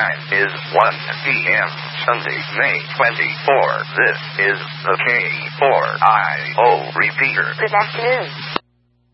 time is 1 p.m. Sunday, May 24. This is the K4IO repeater. Good afternoon.